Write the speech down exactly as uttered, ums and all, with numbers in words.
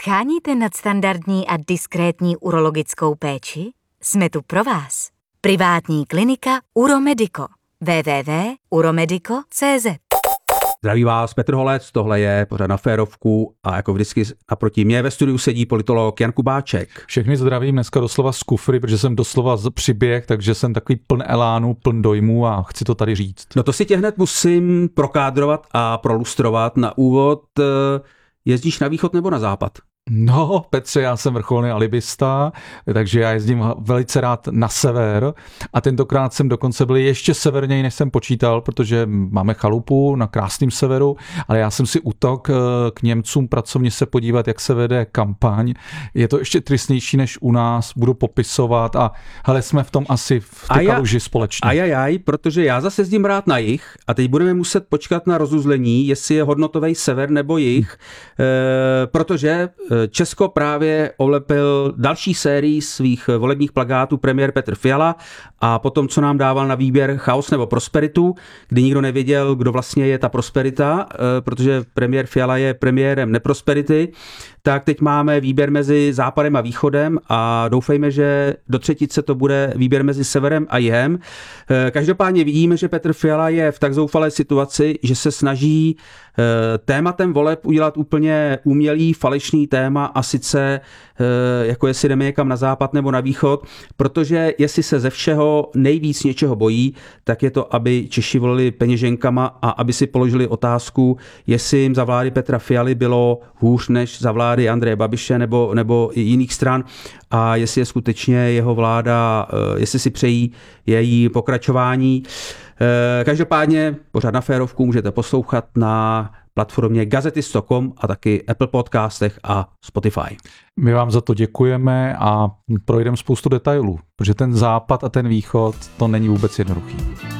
Scháníte nadstandardní a diskrétní urologickou péči? Jsme tu pro vás. Privátní klinika Uromedico. w w w tečka uromedico tečka c z. Zdraví vás Petr Holec, tohle je pořád Na férovku a jako vždycky naproti mě ve studiu sedí politolog Jan Kubáček. Všechny zdravím dneska doslova z kufry, protože jsem doslova z přiběh, takže jsem takový pln elánu, pln dojmu a chci to tady říct. No to si tě hned musím prokádrovat a prolustrovat na úvod. Jezdíš na východ nebo na západ? No, Petře, já jsem vrcholný alibista, takže já jezdím velice rád na sever a tentokrát jsem dokonce byl ještě severněji, než jsem počítal, protože máme chalupu na krásném severu, ale já jsem si utok k Němcům pracovně se podívat, jak se vede kampaň. Je to ještě tristnější než u nás, budu popisovat a hele, jsme v tom asi v té kaluži společně. Ajajaj, protože já zase jezdím rád na jih a teď budeme muset počkat na rozuzlení, jestli je hodnotový sever nebo jih, hmm. e, protože Česko právě olepil další sérii svých volebních plakátů premiér Petr Fiala a potom, co nám dával na výběr Chaos nebo Prosperitu, kdy nikdo nevěděl, kdo vlastně je ta prosperita, protože premiér Fiala je premiérem neprosperity, tak teď máme výběr mezi západem a východem a doufejme, že do třetice to bude výběr mezi severem a jihem. Každopádně vidíme, že Petr Fiala je v tak zoufalé situaci, že se snaží tématem voleb udělat úplně umělý, falešný téma a sice jako jestli jdeme někam na západ nebo na východ, protože jestli se ze všeho nejvíc něčeho bojí, tak je to, aby Češi volili peněženkama a aby si položili otázku, jestli jim za vlády Petra Fialy bylo hůř než za vlády Andreje Babiše nebo, nebo i jiných stran a jestli je skutečně jeho vláda, jestli si přejí její pokračování. Každopádně pořád Na férovku můžete poslouchat na platformě gazetist tečka com a taky Apple Podcastech a Spotify. My vám za to děkujeme a projdeme spoustu detailů, protože ten západ a ten východ, to není vůbec jednoduchý.